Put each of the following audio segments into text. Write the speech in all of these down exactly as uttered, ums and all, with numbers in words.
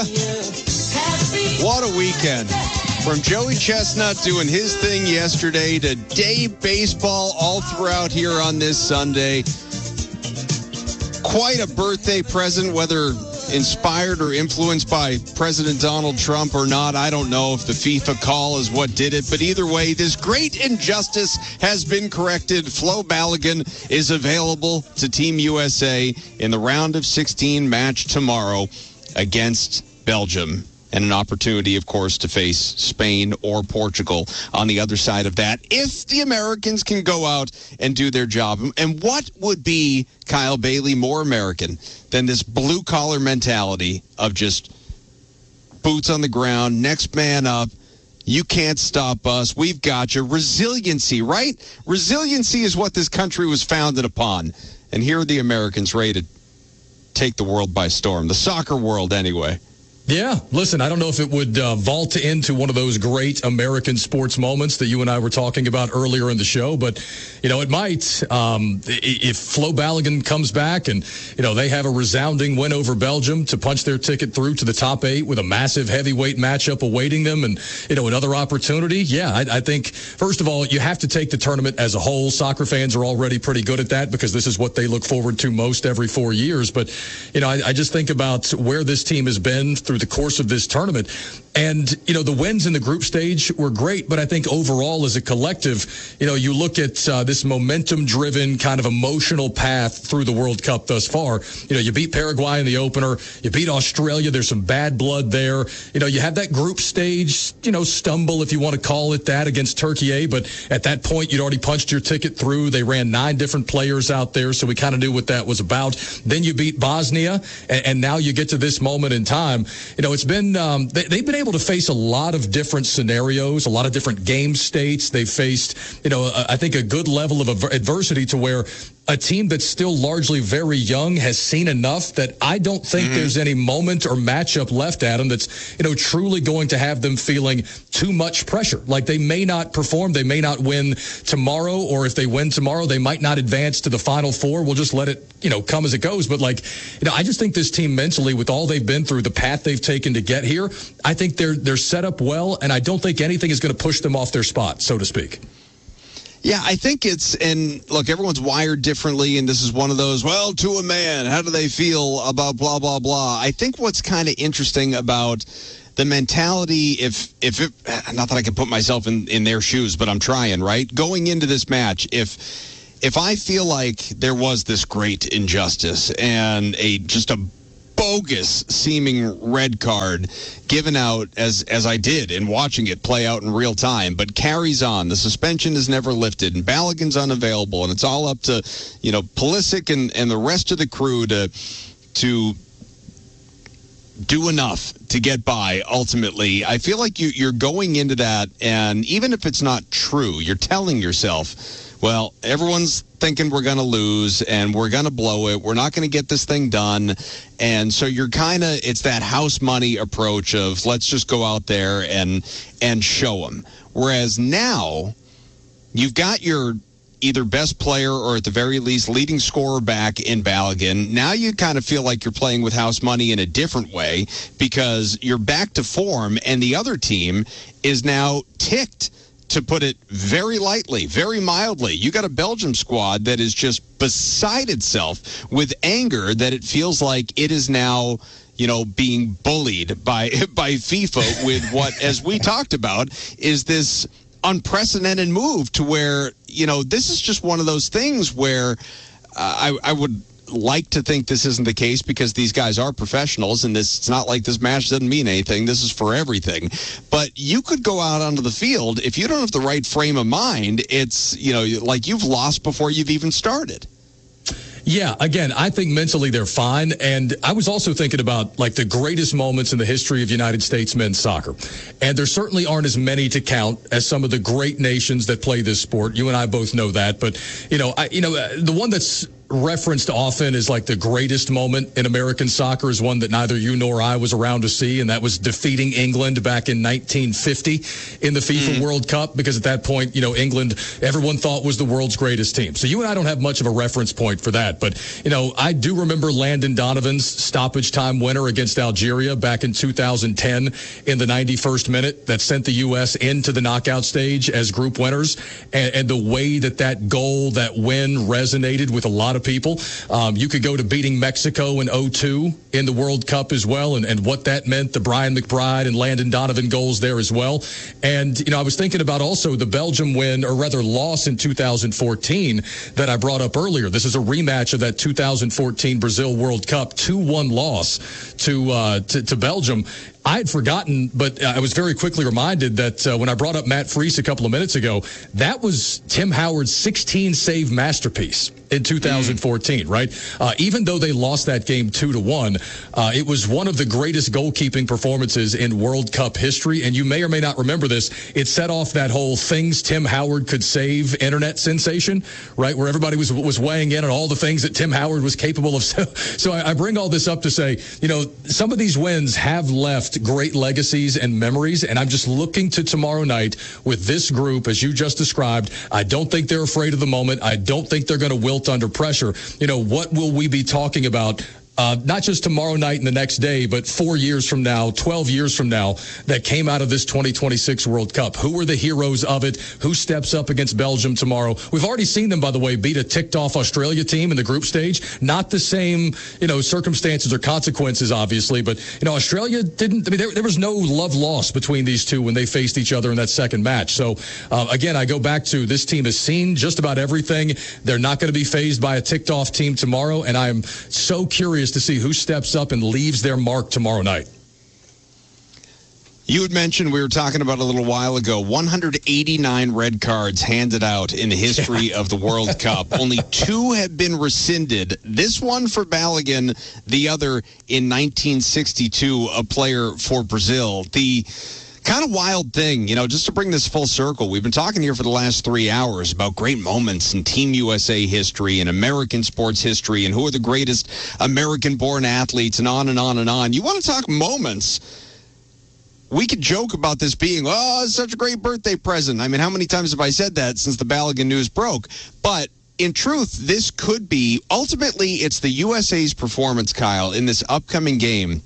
What a weekend. From Joey Chestnut doing his thing yesterday to day baseball all throughout here on this Sunday. Quite a birthday present, whether inspired or influenced by President Donald Trump or not. I don't know if the FIFA call is what did it, but either way, this great injustice has been corrected. Flo Balogun is available to Team U S A in the round of sixteen match tomorrow against Belgium. And an opportunity, of course, to face Spain or Portugal on the other side of that, if the Americans can go out and do their job. And what would be, Kyle Bailey, more American than this blue-collar mentality of just boots on the ground, next man up, you can't stop us, we've got you. Resiliency, right? Resiliency is what this country was founded upon. And here are the Americans ready to take the world by storm, the soccer world anyway. Yeah, listen, I don't know if it would uh, vault into one of those great American sports moments that you and I were talking about earlier in the show, but, you know, it might. Um, if Flo Balogun comes back and, you know, they have a resounding win over Belgium to punch their ticket through to the top eight with a massive heavyweight matchup awaiting them and, you know, another opportunity, yeah, I, I think, first of all, you have to take the tournament as a whole. Soccer fans are already pretty good at that because this is what they look forward to most every four years. But, you know, I, I just think about where this team has been through the course of this tournament. And, you know, the wins in the group stage were great, but I think overall as a collective, you know, you look at uh, this momentum-driven kind of emotional path through the World Cup thus far. You know, you beat Paraguay in the opener. You beat Australia. There's some bad blood there. You know, you have that group stage, you know, stumble, if you want to call it that, against Turkey. But at that point, you'd already punched your ticket through. They ran nine different players out there, so we kind of knew what that was about. Then you beat Bosnia, and, and now you get to this moment in time. You know, it's been um, they, they've been able to face a lot of different scenarios, a lot of different game states. They've faced, you know, a, I think a good level of adversity to where a team that's still largely very young has seen enough that I don't think mm-hmm. there's any moment or matchup left at them that's, you know, truly going to have them feeling too much pressure. Like they may not perform, they may not win tomorrow, or if they win tomorrow, they might not advance to the Final Four. We'll just let it, you know, come as it goes. But like, you know, I just think this team mentally, with all they've been through, the path they've taken to get here, I think they're they're set up well, and I don't think anything is going to push them off their spot, so to speak. Yeah, I think it's, and look, everyone's wired differently, and this is one of those, well, to a man, how do they feel about blah, blah, blah. I think what's kind of interesting about the mentality, if, if it, not that I can put myself in, in their shoes, but I'm trying, right? Going into this match, if, if I feel like there was this great injustice and a, just a bogus seeming red card given out as as I did in watching it play out in real time, but carries on. The suspension is never lifted, and Balogun's unavailable, and it's all up to, you know, Pulisic and, and the rest of the crew to to do enough to get by ultimately. I feel like you, you're going into that, and even if it's not true, you're telling yourself, well, everyone's thinking we're going to lose and we're going to blow it. We're not going to get this thing done. And so you're kind of, it's that house money approach of let's just go out there and and show them. Whereas now you've got your either best player or at the very least leading scorer back in Balogun. Now you kind of feel like you're playing with house money in a different way because you're back to form and the other team is now ticked, to put it very lightly, very mildly. You got a Belgium squad that is just beside itself with anger that it feels like it is now, you know, being bullied by by FIFA with what, as we talked about, is this unprecedented move to where, you know, this is just one of those things where uh, I, I would like to think this isn't the case because these guys are professionals and this, it's not like this match doesn't mean anything. This is for everything. But you could go out onto the field. If you don't have the right frame of mind, it's, you know, like you've lost before you've even started. Yeah, again, I think mentally they're fine. And I was also thinking about, like, the greatest moments in the history of United States men's soccer. And there certainly aren't as many to count as some of the great nations that play this sport. You and I both know that. But, you know, I, you know, the one that's referenced often as like the greatest moment in American soccer is one that neither you nor I was around to see, and that was defeating England back in nineteen fifty in the FIFA mm. World Cup, because at that point, you know, England, everyone thought was the world's greatest team. So you and I don't have much of a reference point for that. But, you know, I do remember Landon Donovan's stoppage time winner against Algeria back in two thousand ten in the ninety-first minute that sent the U S into the knockout stage as group winners, and, and the way that that goal, that win resonated with a lot of people. Um, you could go to beating Mexico in oh two in the World Cup as well, and, and what that meant, the Brian McBride and Landon Donovan goals there as well. And, you know, I was thinking about also the Belgium win, or rather loss in two thousand fourteen that I brought up earlier. This is a rematch of that two thousand fourteen Brazil World Cup, two one loss to, uh, to, to Belgium. I had forgotten, but I was very quickly reminded that uh, when I brought up Matt Freese a couple of minutes ago, that was Tim Howard's sixteen-save masterpiece in two thousand fourteen, mm. right? Uh, even though they lost that game two to one, uh, it was one of the greatest goalkeeping performances in World Cup history. And you may or may not remember this. It set off that whole things Tim Howard could save internet sensation, right? Where everybody was was weighing in on all the things that Tim Howard was capable of. So, so I, I bring all this up to say, you know, some of these wins have left great legacies and memories, and I'm just looking to tomorrow night with this group, as you just described. I don't think they're afraid of the moment. I don't think they're going to wilt under pressure. You know, what will we be talking about? Uh, not just tomorrow night and the next day, but four years from now, twelve years from now, that came out of this twenty twenty-six World Cup. Who were the heroes of it? Who steps up against Belgium tomorrow? We've already seen them, by the way, beat a ticked-off Australia team in the group stage. Not the same, you know, circumstances or consequences, obviously, but, you know, Australia didn't, I mean, there, there was no love lost between these two when they faced each other in that second match. So, uh, again, I go back to this team has seen just about everything. They're not going to be fazed by a ticked-off team tomorrow, and I'm so curious to see who steps up and leaves their mark tomorrow night. You had mentioned, we were talking about a little while ago, one hundred eighty-nine red cards handed out in the history of the World Cup. Only two have been rescinded. This one for Balogun, the other in nineteen sixty-two, a player for Brazil. The kind of wild thing, you know, just to bring this full circle, we've been talking here for the last three hours about great moments in Team U S A history and American sports history and who are the greatest American-born athletes and on and on and on. You want to talk moments? We could joke about this being, oh, it's such a great birthday present. I mean, how many times have I said that since the Balogun news broke? But in truth, this could be, ultimately, it's the U S A's performance, Kyle, in this upcoming game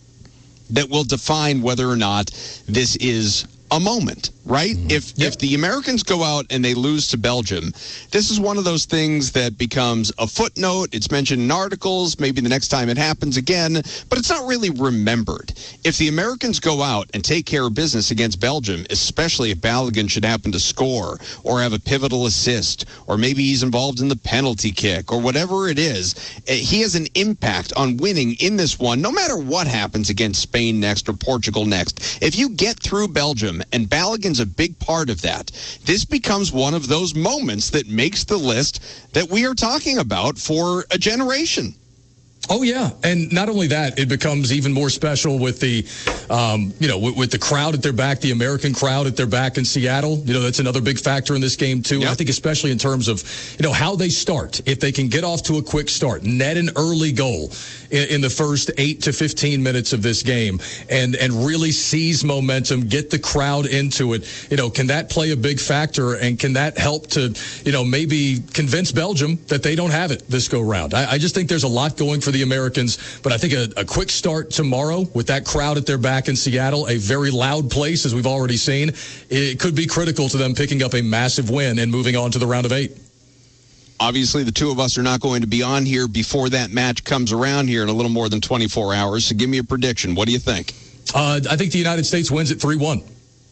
that will define whether or not this is a moment, right? Mm-hmm. If yep. if the Americans go out and they lose to Belgium, this is one of those things that becomes a footnote. It's mentioned in articles, maybe the next time it happens again, but it's not really remembered. If the Americans go out and take care of business against Belgium, especially if Balogun should happen to score or have a pivotal assist, or maybe he's involved in the penalty kick or whatever it is, he has an impact on winning in this one, no matter what happens against Spain next or Portugal next. If you get through Belgium, and Balogun's a big part of that, this becomes one of those moments that makes the list that we are talking about for a generation. Oh, yeah. And not only that, it becomes even more special with the, um, you know, with, with the crowd at their back, the American crowd at their back in Seattle. You know, that's another big factor in this game, too. Yep. I think especially in terms of, you know, how they start. If they can get off to a quick start, net an early goal in, in the first eight to fifteen minutes of this game and, and really seize momentum, get the crowd into it, you know, can that play a big factor? And can that help to, you know, maybe convince Belgium that they don't have it this go round? I, I just think there's a lot going for the Americans, but I think a, a quick start tomorrow with that crowd at their back in Seattle, a very loud place, as we've already seen, it could be critical to them picking up a massive win and moving on to the round of eight. Obviously, the two of us are not going to be on here before that match comes around here in a little more than twenty-four hours, so give me a prediction. What do you think? Uh, I think the United States wins at three one.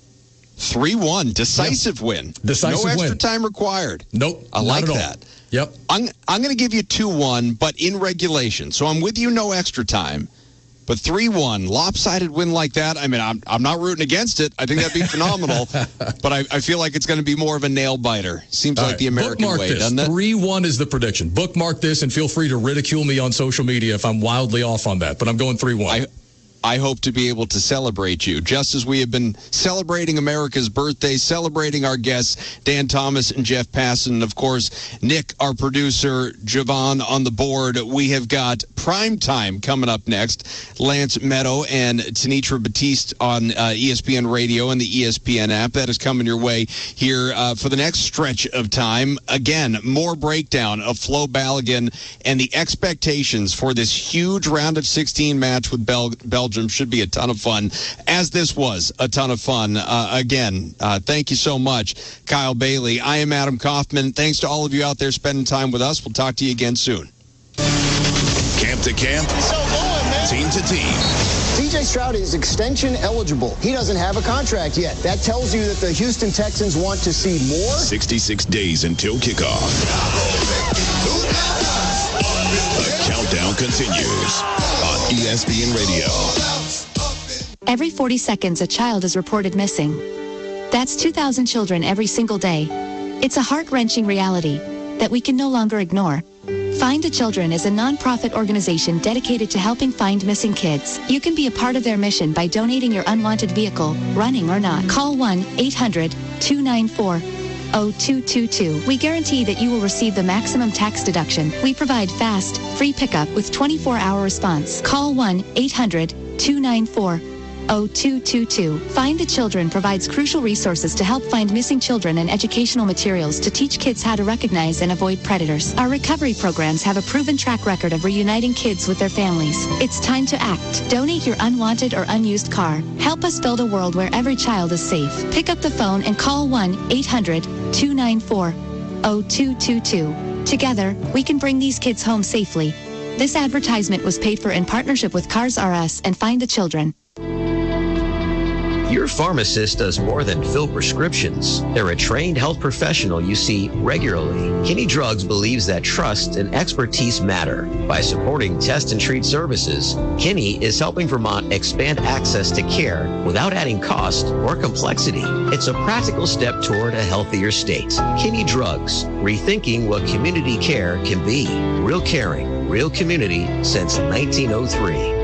three one, decisive yeah. win. Decisive no extra win. time required. Nope. I like that. Yep. I'm I'm going to give you two one, but in regulation. So I'm with you, no extra time. But three one, lopsided win like that, I mean, I'm I'm not rooting against it. I think that'd be phenomenal. But I, I feel like it's going to be more of a nail-biter. Seems All like right. the American Bookmark way, this. doesn't it? three one is the prediction. Bookmark this and feel free to ridicule me on social media if I'm wildly off on that. But I'm going three one. I, I hope to be able to celebrate you, just as we have been celebrating America's birthday, celebrating our guests, Dan Thomas and Jeff Passan, and of course, Nick, our producer, Javon on the board. We have got Prime Time coming up next. Lance Meadow and Tanitra Batiste on uh, E S P N Radio and the E S P N app. That is coming your way here uh, for the next stretch of time. Again, more breakdown of Flo Balogun and the expectations for this huge round of sixteen match with Bel- Belgium. Should be a ton of fun, as this was a ton of fun. Uh, again, uh, thank you so much, Kyle Bailey. I am Adam Kaufman. Thanks to all of you out there spending time with us. We'll talk to you again soon. Camp to camp, so going, man. Team to team. C J Stroud is extension eligible. He doesn't have a contract yet. That tells you that the Houston Texans want to see more. sixty-six days until kickoff. The countdown continues on E S P N Radio. Every forty seconds, a child is reported missing. That's two thousand children every single day. It's a heart-wrenching reality that we can no longer ignore. Find the Children is a non-profit organization dedicated to helping find missing kids. You can be a part of their mission by donating your unwanted vehicle, running or not. Call one eight hundred two nine four oh two two two. We guarantee that you will receive the maximum tax deduction. We provide fast, free pickup with twenty-four hour response. Call one eight hundred two nine four oh two two two. Find the Children provides crucial resources to help find missing children and educational materials to teach kids how to recognize and avoid predators. Our recovery programs have a proven track record of reuniting kids with their families. It's time to act. Donate your unwanted or unused car. Help us build a world where every child is safe. Pick up the phone and call one eight hundred two nine four oh two two two. Together, we can bring these kids home safely. This advertisement was paid for in partnership with Cars R Us and Find the Children. Your pharmacist does more than fill prescriptions. They're a trained health professional you see regularly. Kinney Drugs believes that trust and expertise matter. By supporting test and treat services, Kinney is helping Vermont expand access to care without adding cost or complexity. It's a practical step toward a healthier state. Kinney Drugs, rethinking what community care can be. Real caring, real community since nineteen oh three.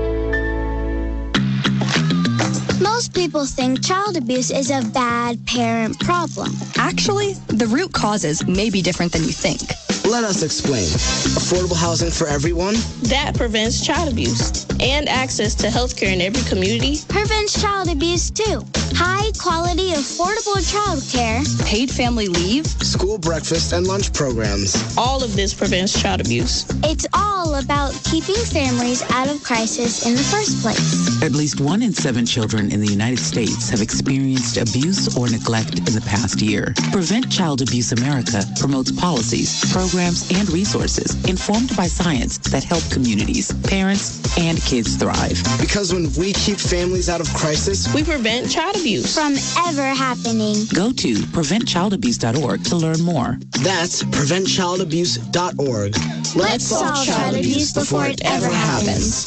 Most people think child abuse is a bad parent problem. Actually, the root causes may be different than you think. Let us explain. Affordable housing for everyone? That prevents child abuse. And access to health care in every community. Prevents child abuse, too. High quality, affordable child care. Paid family leave. School breakfast and lunch programs. All of this prevents child abuse. It's all about keeping families out of crisis in the first place. At least one in seven children in the United States have experienced abuse or neglect in the past year. Prevent Child Abuse America promotes policies, programs, and resources informed by science that help communities, parents, and kids thrive. Because when we keep families out of crisis, we prevent child abuse from ever happening. Go to prevent child abuse dot org to learn more. That's prevent child abuse dot org. Let's, Let's solve child abuse before it ever happens.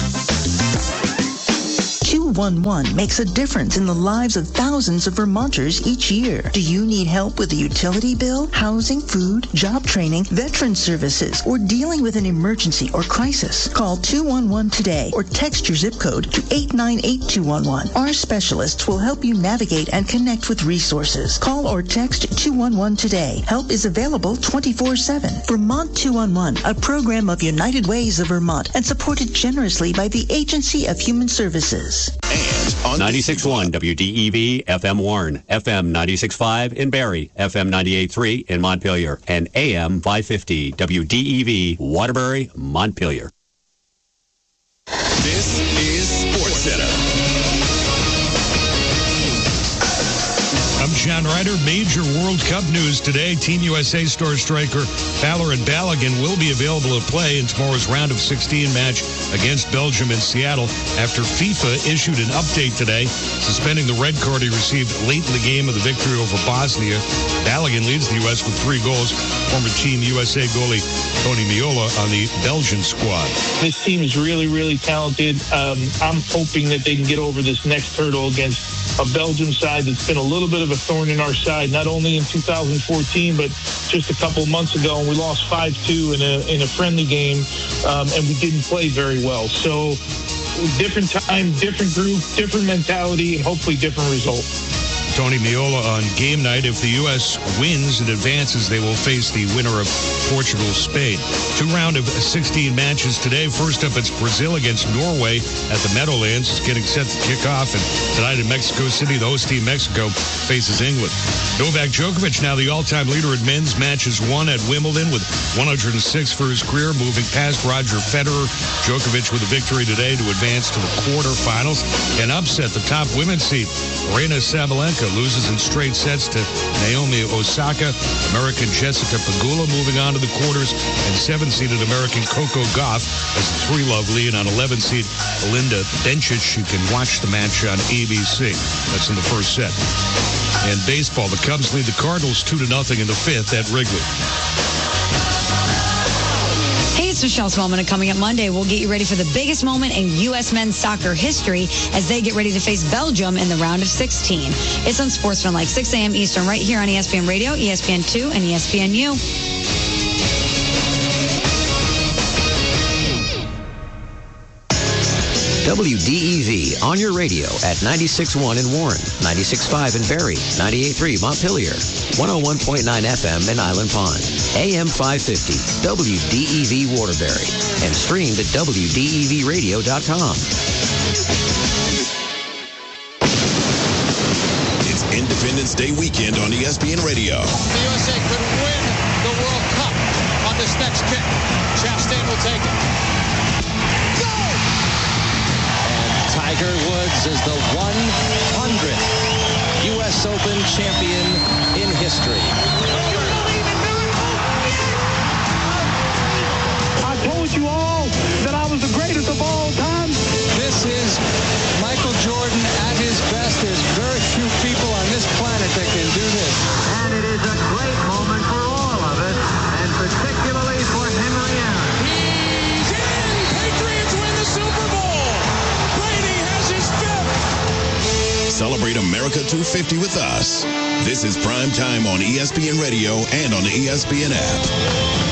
two one one makes a difference in the lives of thousands of Vermonters each year. Do you need help with a utility bill, housing, food, job training, veteran services, or dealing with an emergency or crisis? Call two one one today or text your zip code to eight nine eight two one one. Our specialists will help you navigate and connect with resources. Call or text two one one today. Help is available twenty-four seven. Vermont two one one, a program of United Ways of Vermont and supported generously by the Agency of Human Services. And on ninety-six point one W D E V F M Warren, F M ninety-six point five in Barrie, F M ninety-eight point three in Montpelier, and A M five fifty W D E V Waterbury, Montpelier. This is Sports Center. I'm John Ryder. Major World Cup news today. Team U S A star striker Fowler and Balogun will be available to play in tomorrow's round of sixteen match against Belgium in Seattle after FIFA issued an update today suspending the red card he received late in the game of the victory over Bosnia. Balogun leads the U S with three goals. Former Team U S A goalie Tony Meola on the Belgian squad. This team is really, really talented. Um, I'm hoping that they can get over this next hurdle against a Belgium side that's been a little bit of a thorn in our side, not only in two thousand fourteen, but just a couple of months ago, and we lost five two in a in a friendly game, um, and we didn't play very well. So different time, different group, different mentality, and hopefully different results. Tony Meola on game night. If the U S wins and advances, they will face the winner of Portugal, Spain. Two round of sixteen matches today. First up, it's Brazil against Norway at the Meadowlands. It's getting set to kick off. And tonight in Mexico City, the host team, Mexico, faces England. Novak Djokovic, now the all-time leader in men's matches won at Wimbledon with one hundred six for his career, moving past Roger Federer. Djokovic with a victory today to advance to the quarterfinals and upset the top women's seed. Aryna Sabalenka loses in straight sets to Naomi Osaka. American Jessica Pegula moving on to the quarters, and seven-seeded American Coco Gauff has a three-love lead on eleven-seed Belinda Bencic. You can watch the match on A B C. That's in the first set. And baseball, the Cubs lead the Cardinals two to nothing in the fifth at Wrigley. Hey, it's Michelle Smallman, and coming up Monday, we'll get you ready for the biggest moment in U S men's soccer history as they get ready to face Belgium in the round of sixteen. It's on Sportsmanlike, six a.m. Eastern, right here on E S P N Radio, E S P N two, and E S P N U. W D E V on your radio at ninety-six point one in Warren, ninety-six point five in Barrie, ninety-eight point three Montpelier, one oh one point nine F M in Island Pond, A M five fifty, W D E V Waterbury, and streamed at W D E V radio dot com. It's Independence Day weekend on E S P N Radio. The U S A could win the World Cup on this next kick. Chastain will take it. Tiger Woods is the one hundredth U S Open champion in history. I told you all that I was the greatest of all time. This is Michael Jordan at his best. There's very few people on this planet that can do this. And it is a great moment for all of us, and particularly for Henry Aaron. He's in! Patriots win the Super Bowl! Celebrate America two fifty with us. This is Prime Time on E S P N Radio and on the E S P N app.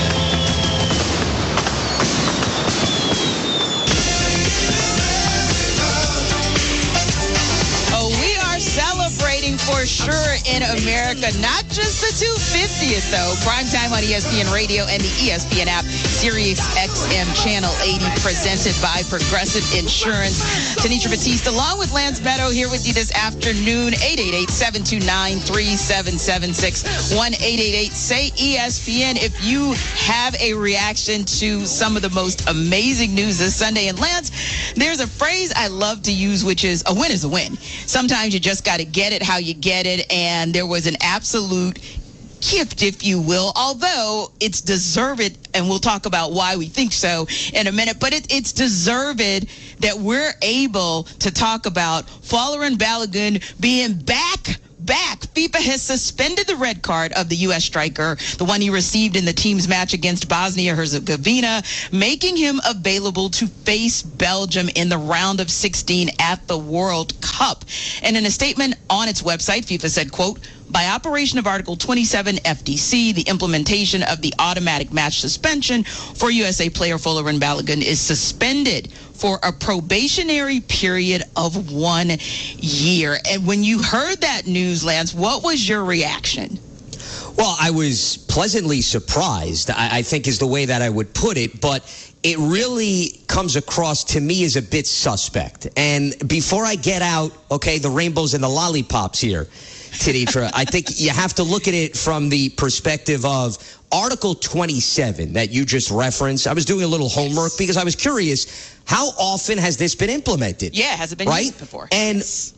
For sure in America, not just the two fiftieth though. Prime Time on E S P N Radio and the E S P N app, Sirius X M Channel eighty, presented by Progressive Insurance. Tanisha Batiste along with Lance Meadow here with you this afternoon. eight eight eight, seven two nine, three seven seven six, one eight eight eight, say E S P N if you have a reaction to some of the most amazing news this Sunday. And Lance, there's a phrase I love to use, which is a win is a win. Sometimes you just got to get it how you get it, and there was an absolute gift, if you will, although it's deserved, and we'll talk about why we think so in a minute, but it, it's deserved that we're able to talk about Folarin Balogun being back Back. FIFA has suspended the red card of the U S striker, the one he received in the team's match against Bosnia-Herzegovina, making him available to face Belgium in the round of sixteen at the World Cup. And in a statement on its website, FIFA said, quote, by operation of Article twenty-seven F D C, the implementation of the automatic match suspension for U S A player Folarin Balogun is suspended for a probationary period of one year. And when you heard that news, Lance, what was your reaction? Well, I was pleasantly surprised, I, I think is the way that I would put it, but it really comes across to me as a bit suspect. And before I get out, okay, the rainbows and the lollipops here, Tiditra, I think you have to look at it from the perspective of Article twenty-seven that you just referenced. I was doing a little homework yes. because I was curious, how often has this been implemented? Yeah, has it been right? used before? And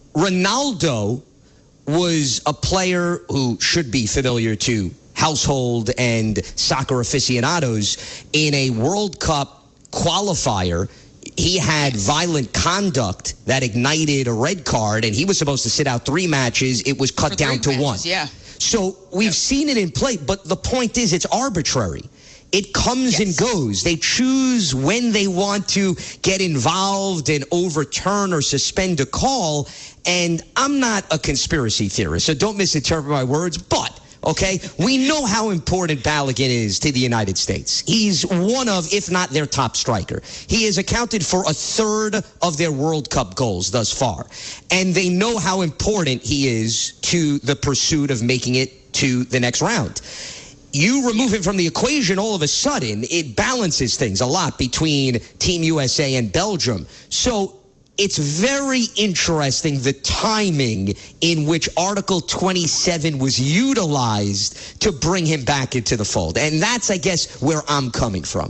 Ronaldo was a player who should be familiar to household and soccer aficionados. In a World Cup qualifier, he had violent conduct that ignited a red card, and he was supposed to sit out three matches. It was cut down to matches, one. Yeah. So we've yep. seen it in play, but the point is it's arbitrary. It comes yes. and goes. They choose when they want to get involved and overturn or suspend a call. And I'm not a conspiracy theorist, so don't misinterpret my words, but okay? We know how important Balogun is to the United States. He's one of, if not their top striker. He has accounted for a third of their World Cup goals thus far. And they know how important he is to the pursuit of making it to the next round. You remove him from the equation, all of a sudden, it balances things a lot between Team U S A and Belgium. So it's very interesting, the timing in which Article twenty-seven was utilized to bring him back into the fold. And that's, I guess, where I'm coming from.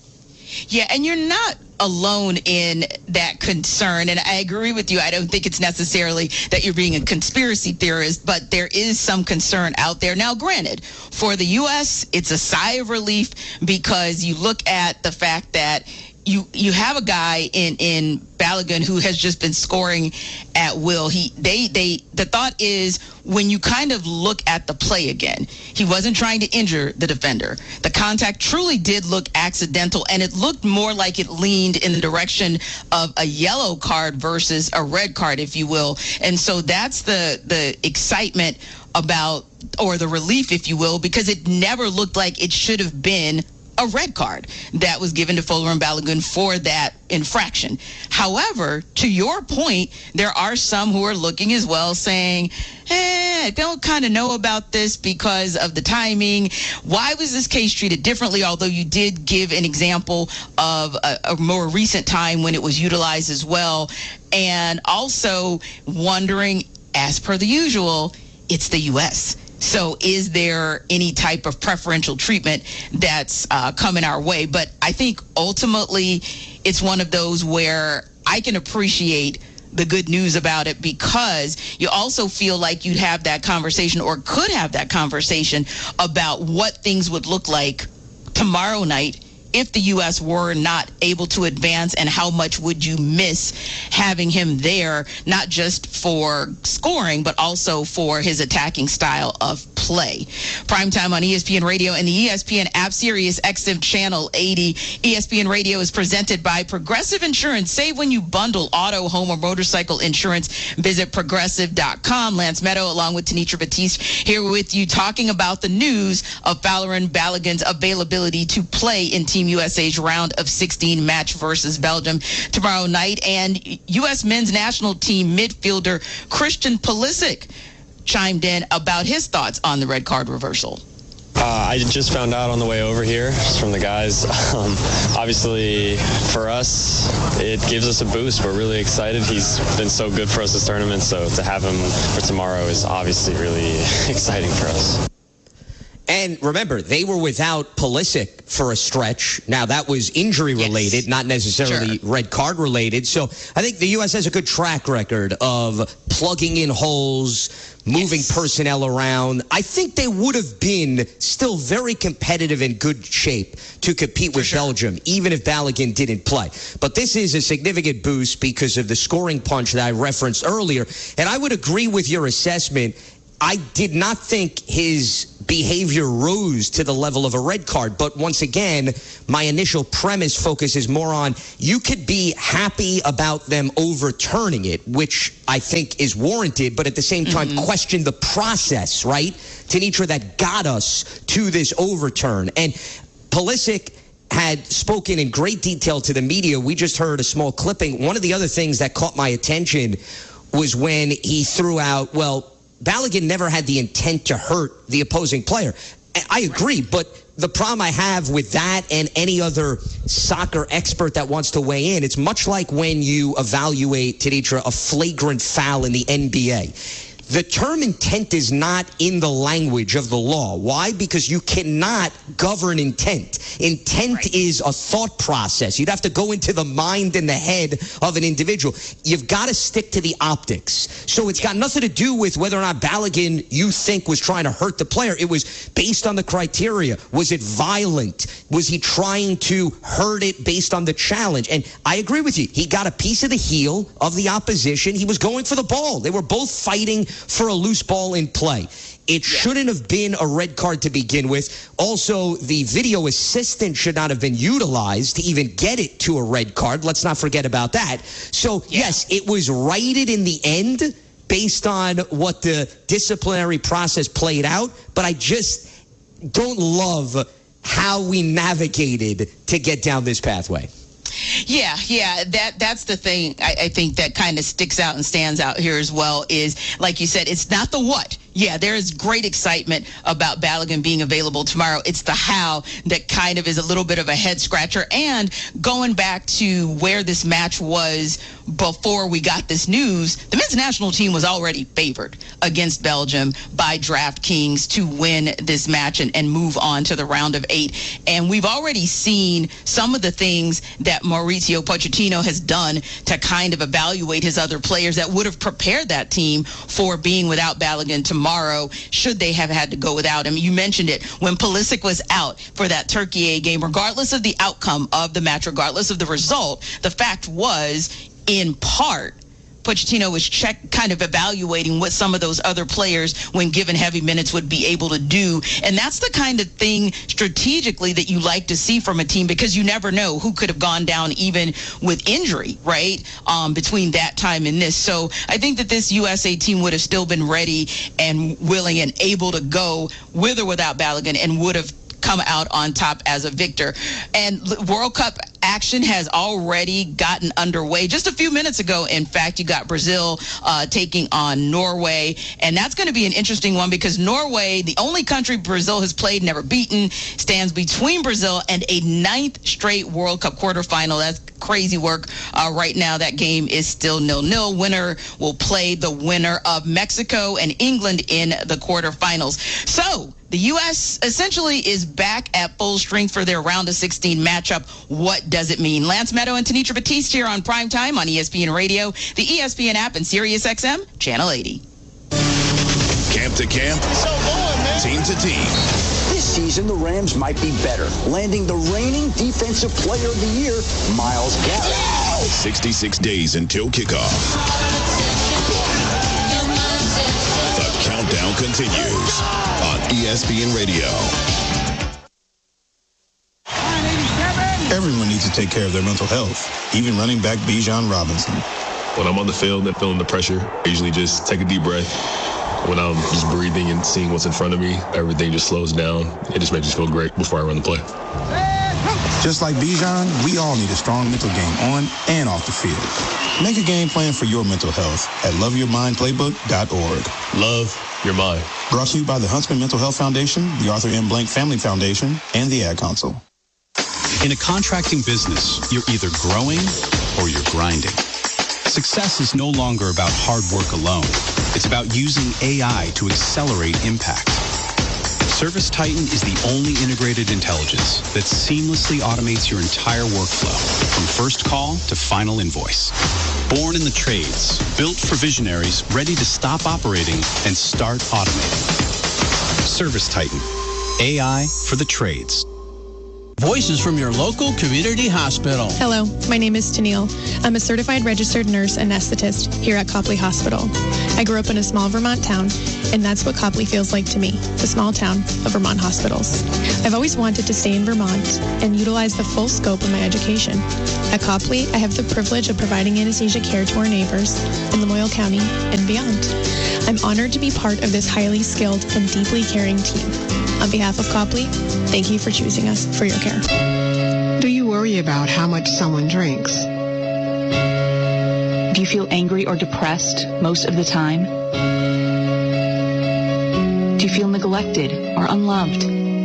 Yeah, and you're not alone in that concern. And I agree with you. I don't think it's necessarily that you're being a conspiracy theorist, but there is some concern out there. Now, granted, for the U S, it's a sigh of relief because you look at the fact that You you have a guy in, in Balogun who has just been scoring at will. He they they the thought is when you kind of look at the play again, he wasn't trying to injure the defender. The contact truly did look accidental, and it looked more like it leaned in the direction of a yellow card versus a red card, if you will. And so that's the the excitement about, or the relief, if you will, because it never looked like it should have been a red card that was given to Folarin Balogun for that infraction. However, to your point, there are some who are looking as well saying, eh, I don't kind of know about this because of the timing. Why was this case treated differently? Although you did give an example of a, a more recent time when it was utilized as well. And also wondering, as per the usual, it's the U S So is there any type of preferential treatment that's uh, coming our way? But I think ultimately it's one of those where I can appreciate the good news about it, because you also feel like you'd have that conversation, or could have that conversation, about what things would look like tomorrow night if the U S were not able to advance, and how much would you miss having him there, not just for scoring, but also for his attacking style of play. Primetime on E S P N Radio and the E S P N app, Sirius X M Channel eighty. E S P N Radio is presented by Progressive Insurance. Save when you bundle auto, home, or motorcycle insurance. Visit progressive dot com. Lance Meadow, along with Tanitra Batiste, here with you, talking about the news of Folarin Balogun's availability to play in Team U S A's round of sixteen match versus Belgium tomorrow night. And U S men's national team midfielder Christian Pulisic chimed in about his thoughts on the red card reversal. Uh, I just found out on the way over here just from the guys. Um, obviously, for us, it gives us a boost. We're really excited. He's been so good for us this tournament, so to have him for tomorrow is obviously really exciting for us. And remember, they were without Pulisic for a stretch. Now, that was injury-related, yes. not necessarily sure. red card-related. So I think the U S has a good track record of plugging in holes, moving yes. personnel around. I think they would have been still very competitive and good shape to compete for with sure. Belgium, even if Balogun didn't play. But this is a significant boost because of the scoring punch that I referenced earlier. And I would agree with your assessment. I did not think his behavior rose to the level of a red card. But once again, my initial premise focuses more on you could be happy about them overturning it, which I think is warranted, but at the same time, mm-hmm. question the process, right, Tanitra, that got us to this overturn. And Pulisic had spoken in great detail to the media. We just heard a small clipping. One of the other things that caught my attention was when he threw out, well, Balogun never had the intent to hurt the opposing player. I agree, but the problem I have with that and any other soccer expert that wants to weigh in, it's much like when you evaluate, Tanitra, a flagrant foul in the N B A. The term intent is not in the language of the law. Why? Because you cannot govern intent. Intent right. is a thought process. You'd have to go into the mind and the head of an individual. You've got to stick to the optics. So it's got nothing to do with whether or not Balogun, you think, was trying to hurt the player. It was based on the criteria. Was it violent? Was he trying to hurt it based on the challenge? And I agree with you. He got a piece of the heel of the opposition. He was going for the ball. They were both fighting for a loose ball in play. It yeah. shouldn't have been a red card to begin with. Also, the video assistant should not have been utilized to even get it to a red card. Let's not forget about that. So, yeah. yes, it was righted in the end, based on what the disciplinary process played out, but I just don't love how we navigated to get down this pathway. Yeah, yeah, that that's the thing I, I think that kind of sticks out and stands out here as well is, like you said, it's not the what. Yeah, there is great excitement about Balogun being available tomorrow. It's the how that kind of is a little bit of a head scratcher. And going back to where this match was before we got this news, the men's national team was already favored against Belgium by DraftKings to win this match and, and move on to the round of eight. And we've already seen some of the things that Mauricio Pochettino has done to kind of evaluate his other players that would have prepared that team for being without Balogun tomorrow. Tomorrow, should they have had to go without him. You mentioned it. When Pulisic was out for that Turkey A game, regardless of the outcome of the match, regardless of the result, the fact was, in part, Pochettino was check, kind of evaluating what some of those other players, when given heavy minutes, would be able to do. And that's the kind of thing strategically that you like to see from a team, because you never know who could have gone down even with injury, right, um, between that time and this. So I think that this U S A team would have still been ready and willing and able to go with or without Balogun and would have come out on top as a victor. And World Cup action has already gotten underway. Just a few minutes ago, in fact, you got Brazil uh, taking on Norway. And that's going to be an interesting one, because Norway, the only country Brazil has played, never beaten, stands between Brazil and a ninth straight World Cup quarterfinal. That's crazy work. Uh, right now, that game is still nil-nil. Winner will play the winner of Mexico and England in the quarterfinals. So the U S essentially is back at full strength for their round of sixteen matchup. What does it mean? Lance Meadow and Tanitra Batiste here on Primetime on E S P N Radio, the E S P N app, and Sirius X M, Channel eighty. Camp to camp, team to team. This season, the Rams might be better, landing the reigning Defensive Player of the Year, Myles Garrett. sixty-six days until kickoff. The countdown continues on E S P N Radio. Everyone needs to take care of their mental health, even running back Bijan Robinson. When I'm on the field and feeling the pressure, I usually just take a deep breath. When I'm just breathing and seeing what's in front of me, everything just slows down. It just makes me feel great before I run the play. Just like Bijan, we all need a strong mental game on and off the field. Make a game plan for your mental health at love your mind playbook dot org. Love your mind. Brought to you by the Huntsman Mental Health Foundation, the Arthur M. Blank Family Foundation, and the Ad Council. In a contracting business, you're either growing or you're grinding. Success is no longer about hard work alone. It's about using A I to accelerate impact. ServiceTitan is the only integrated intelligence that seamlessly automates your entire workflow, from first call to final invoice. Born in the trades, built for visionaries ready to stop operating and start automating. ServiceTitan, A I for the trades. Voices from your local community hospital. Hello, my name is Tennille. I'm a certified registered nurse anesthetist here at Copley Hospital. I grew up in a small Vermont town, and that's what Copley feels like to me, the small town of Vermont hospitals. I've always wanted to stay in Vermont and utilize the full scope of my education. At Copley, I have the privilege of providing anesthesia care to our neighbors in Lamoille County and beyond. I'm honored to be part of this highly skilled and deeply caring team. On behalf of Copley, thank you for choosing us for your care. Do you worry about how much someone drinks? Do you feel angry or depressed most of the time? Do you feel neglected or unloved?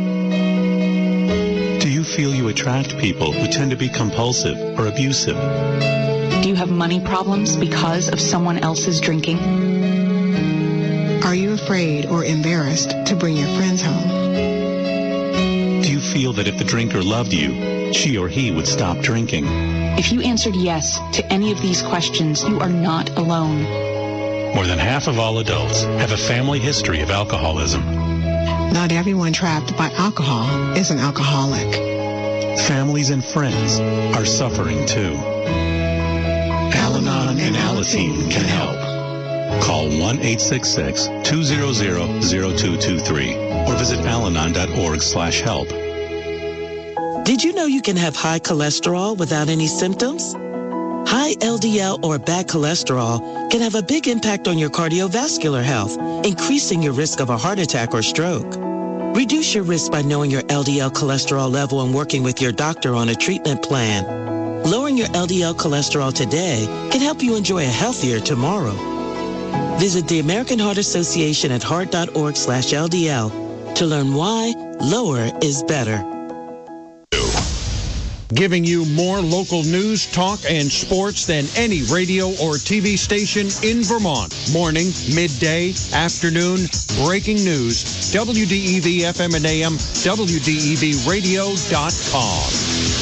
Do you feel you attract people who tend to be compulsive or abusive? Do you have money problems because of someone else's drinking? Are you afraid or embarrassed to bring your friends home? Do you feel that if the drinker loved you, she or he would stop drinking? If you answered yes to any of these questions, you are not alone. More than half of all adults have a family history of alcoholism. Not everyone trapped by alcohol is an alcoholic. Families and friends are suffering too. Al-Anon and Alateen can help. Call one eight six six, two hundred, zero two two three or visit alanon dot org slash help. Did you know you can have high cholesterol without any symptoms? High L D L or bad cholesterol can have a big impact on your cardiovascular health, increasing your risk of a heart attack or stroke. Reduce your risk by knowing your L D L cholesterol level and working with your doctor on a treatment plan. Lowering your L D L cholesterol today can help you enjoy a healthier tomorrow. Visit the American Heart Association at heart.org slash LDL to learn why lower is better. Giving you more local news, talk, and sports than any radio or T V station in Vermont. Morning, midday, afternoon, breaking news. W D E V F M and A M, W D E V radio dot com.